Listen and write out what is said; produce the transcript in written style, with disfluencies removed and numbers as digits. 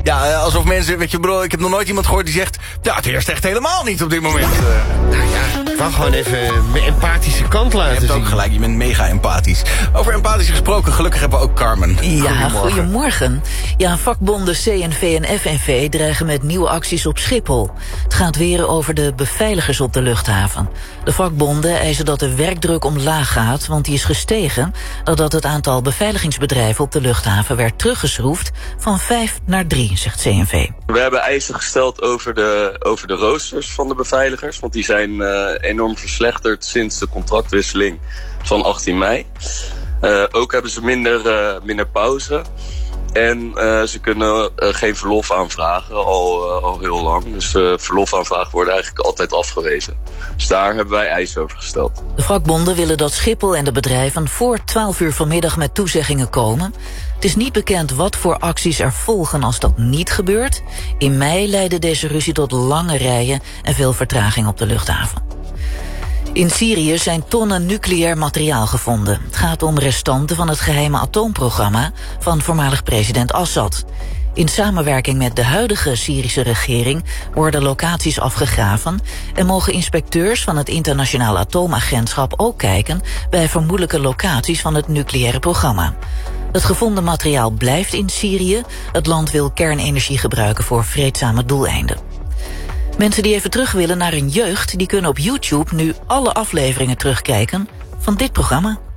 Ja, alsof mensen, weet je bro, ik heb nog nooit iemand gehoord die zegt... Ja, het heerst echt helemaal niet op dit moment. Nou ja, ik wou gewoon even mijn empathische kant laten zien. Je hebt ook gelijk, je bent mega empathisch. Over empathisch gesproken, gelukkig hebben we ook Carmen. Ja, goedemorgen. Ja, vakbonden CNV en FNV dreigen met nieuwe acties op Schiphol. Het gaat weer over de beveiligers op de luchthaven. De vakbonden eisen dat de werkdruk omlaag gaat, want die is gestegen... nadat het aantal beveiligingsbedrijven op de luchthaven werd teruggeschroefd... van 5 naar 3, zegt CNV. We hebben eisen gesteld over de roosters van de beveiligers... want die zijn enorm verslechterd sinds de contractwisseling van 18 mei. Ook hebben ze minder pauze... En ze kunnen geen verlof aanvragen, al heel lang. Dus verlofaanvragen worden eigenlijk altijd afgewezen. Dus daar hebben wij eisen over gesteld. De vakbonden willen dat Schiphol en de bedrijven voor 12 uur vanmiddag met toezeggingen komen. Het is niet bekend wat voor acties er volgen als dat niet gebeurt. In mei leidde deze ruzie tot lange rijen en veel vertraging op de luchthaven. In Syrië zijn tonnen nucleair materiaal gevonden. Het gaat om restanten van het geheime atoomprogramma van voormalig president Assad. In samenwerking met de huidige Syrische regering worden locaties afgegraven en mogen inspecteurs van het Internationaal Atoomagentschap ook kijken bij vermoedelijke locaties van het nucleaire programma. Het gevonden materiaal blijft in Syrië. Het land wil kernenergie gebruiken voor vreedzame doeleinden. Mensen die even terug willen naar hun jeugd, die kunnen op YouTube nu alle afleveringen terugkijken van dit programma.